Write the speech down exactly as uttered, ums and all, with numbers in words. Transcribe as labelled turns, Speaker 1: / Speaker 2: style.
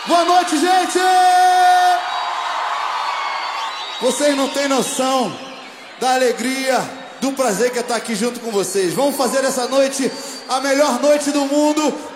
Speaker 1: Boa noite, gente! Vocês não têm noção da alegria, do prazer que é estar aqui junto com vocês. Vamos fazer essa noite a melhor noite do mundo.